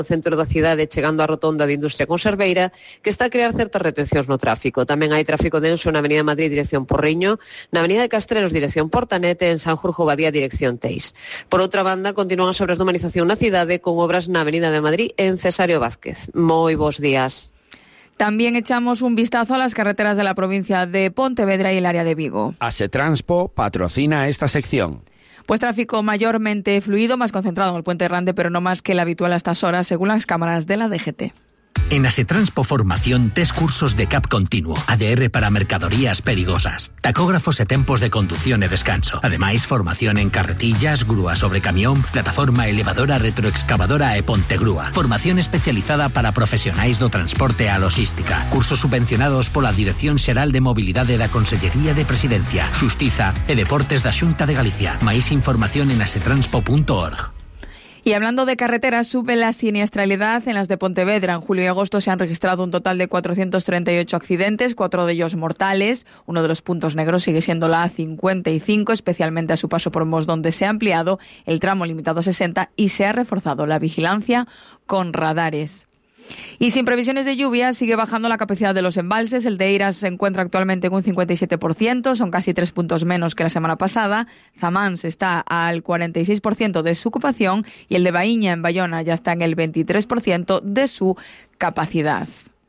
no centro da cidade chegando á rotonda de Industria Conserveira, que está a crear certas retencións no tráfico. Tamén hai tráfico denso na Avenida Madrid dirección Porriño, na Avenida de Castrelos dirección Portanete, en Sanjurjo Badía dirección Teis. Por outra banda, continúan as obras de humanización na cidade con obras na Avenida de Madrid en Cesario Vázquez. Moi bons días. También echamos un vistazo a las carreteras de la provincia de Pontevedra y el área de Vigo. Asetranspo patrocina esta sección. Pues tráfico mayormente fluido, más concentrado en el Puente Grande, pero no más que el habitual a estas horas, según las cámaras de la DGT. En Asetranspo Formación, 3 cursos de CAP continuo, ADR para mercadorías perigosas, tacógrafos e tempos de conducción e descanso. Ademais, formación en carretillas, grúa sobre camión, plataforma elevadora, retroexcavadora e pontegrúa. Formación especializada para profesionais do transporte e a logística. Cursos subvencionados pola Dirección Xeral de Mobilidade da Consellería de Presidencia, Xustiza e Deportes da Xunta de Galicia. Máis información en asetranspo.org. Y hablando de carreteras, sube la siniestralidad en las de Pontevedra. En julio y agosto se han registrado un total de 438 accidentes, 4 de ellos mortales. Uno de los puntos negros sigue siendo la A55, especialmente a su paso por Mos, donde se ha ampliado el tramo limitado a 60 y se ha reforzado la vigilancia con radares. Y sin previsiones de lluvia, sigue bajando la capacidad de los embalses. El de Eiras se encuentra actualmente en un 57%, son casi 3 puntos menos que la semana pasada. Zamáns está al 46% de su ocupación y el de Baíña, en Bayona, ya está en el 23% de su capacidad.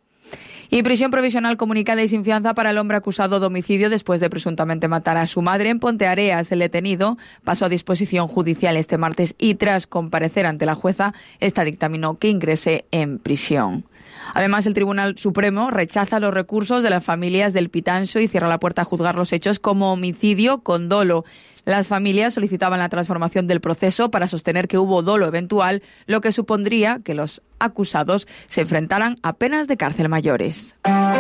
Y prisión provisional comunicada y sin fianza para el hombre acusado de homicidio después de presuntamente matar a su madre en Ponteareas. El detenido pasó a disposición judicial este martes y tras comparecer ante la jueza, esta dictaminó que ingrese en prisión. Además, el Tribunal Supremo rechaza los recursos de las familias del Pitanxo y cierra la puerta a juzgar los hechos como homicidio con dolo. Las familias solicitaban la transformación del proceso para sostener que hubo dolo eventual, lo que supondría que los acusados se enfrentaran a penas de cárcel mayores.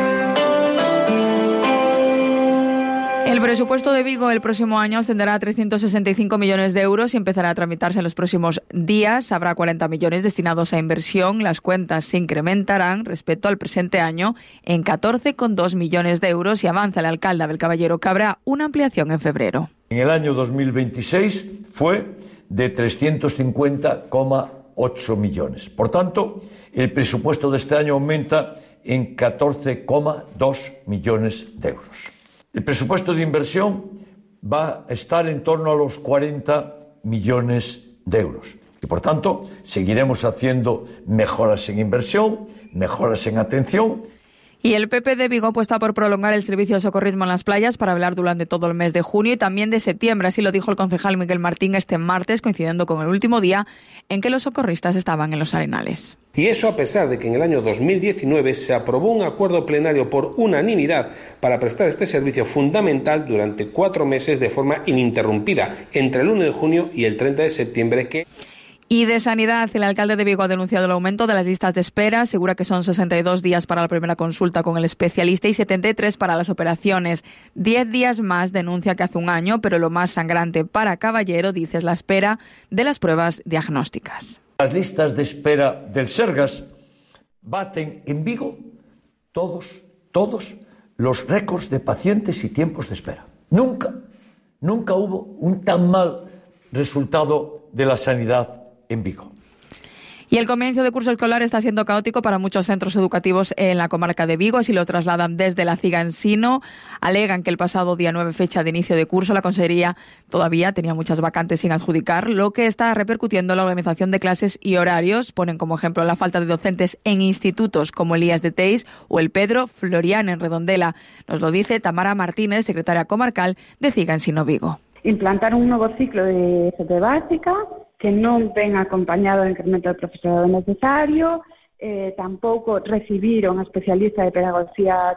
El presupuesto de Vigo el próximo año ascenderá a 365 millones de euros y empezará a tramitarse en los próximos días. Habrá 40 millones destinados a inversión. Las cuentas se incrementarán respecto al presente año en 14,2 millones de euros y avanza el alcalde Abel Caballero que habrá una ampliación en febrero. En el año 2026 fue de 350,8 millones. Por tanto, el presupuesto de este año aumenta en 14,2 millones de euros. El presupuesto de inversión va a estar en torno a los 40 millones de euros. Y, por tanto, seguiremos haciendo mejoras en inversión, mejoras en atención. Y el PP de Vigo apuesta por prolongar el servicio de socorrismo en las playas para velar durante todo el mes de junio y también de septiembre. Así lo dijo el concejal Miguel Martín este martes, coincidiendo con el último día en que los socorristas estaban en los arenales. Y eso a pesar de que en el año 2019 se aprobó un acuerdo plenario por unanimidad para prestar este servicio fundamental durante 4 meses de forma ininterrumpida, entre el 1 de junio y el 30 de septiembre que... Y de Sanidad, el alcalde de Vigo ha denunciado el aumento de las listas de espera. Asegura que son 62 días para la primera consulta con el especialista y 73 para las operaciones. 10 días más denuncia que hace un año, pero lo más sangrante para Caballero, dice, es la espera de las pruebas diagnósticas. Las listas de espera del Sergas baten en Vigo todos los récords de pacientes y tiempos de espera. Nunca hubo un tan mal resultado de la sanidad en Vigo. Y el comienzo de curso escolar está siendo caótico para muchos centros educativos en la comarca de Vigo, así lo trasladan desde la CIGA Ensino. Alegan que el pasado día 9, fecha de inicio de curso, la Consellería todavía tenía muchas vacantes sin adjudicar, lo que está repercutiendo en la organización de clases y horarios. Ponen como ejemplo la falta de docentes en institutos como el IAS de Teis o el Pedro Florián en Redondela. Nos lo dice Tamara Martínez, secretaria comarcal de CIGA Ensino Vigo. Implantar un novo ciclo de FP básica que non ven acompañado do incremento do profesorado necesario, tampouco recibiron a especialista de pedagogía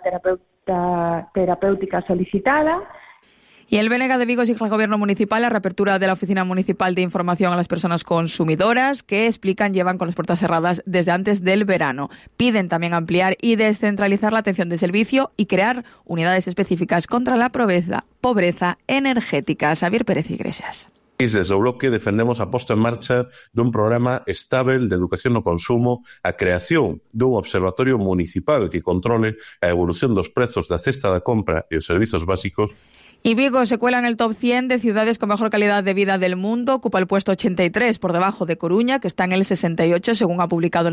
terapéutica solicitada. Y el BNG de Vigo exige al Gobierno municipal la reapertura de la Oficina Municipal de Información a las Personas Consumidoras, que explican llevan con las puertas cerradas desde antes del verano. Piden también ampliar y descentralizar la atención de servicio y crear unidades específicas contra la pobreza energética. Xavier Pérez Iglesias. Desde o Bloque defendemos a posta en marcha dun programa estável de educación no consumo, a creación dun observatorio municipal que controle a evolución dos prezos da cesta da compra e os servizos básicos. Y Vigo se cuela en el top 100 de ciudades con mejor calidad de vida del mundo. Ocupa el puesto 83 por debajo de Coruña, que está en el 68 según ha publicado